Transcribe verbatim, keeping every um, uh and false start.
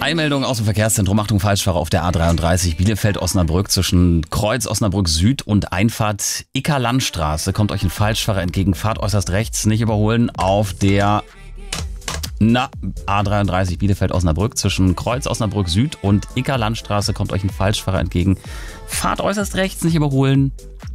Eilmeldung aus dem Verkehrszentrum. Achtung, Falschfahrer auf der A dreiunddreißig Bielefeld-Osnabrück zwischen Kreuz Osnabrück Süd und Einfahrt Icker-Landstraße. Kommt euch ein Falschfahrer entgegen, fahrt äußerst rechts, nicht überholen auf der na, A dreiunddreißig Bielefeld-Osnabrück zwischen Kreuz Osnabrück Süd und Icker-Landstraße. Kommt euch ein Falschfahrer entgegen, fahrt äußerst rechts, nicht überholen